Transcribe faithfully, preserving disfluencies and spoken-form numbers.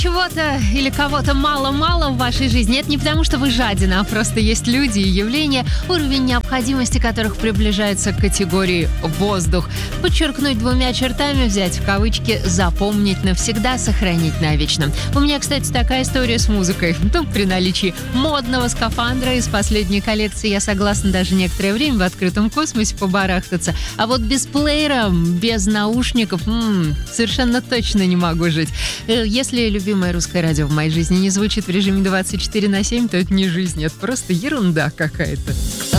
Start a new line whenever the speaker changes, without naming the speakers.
Чего-то или кого-то мало-мало в вашей жизни. Это не потому, что вы жадина, а просто есть люди и явления, уровень необходимости которых приближается к категории «воздух». Подчеркнуть двумя чертами, взять в кавычки, запомнить навсегда, сохранить навечно. У меня, кстати, такая история с музыкой. Ну, при наличии модного скафандра из последней коллекции я согласна даже некоторое время в открытом космосе побарахтаться. А вот без плеера, без наушников, м-м, совершенно точно не могу жить. Если любимое русское радио в моей жизни не звучит в режиме двадцать четыре на семь, то это не жизнь, это просто ерунда какая-то.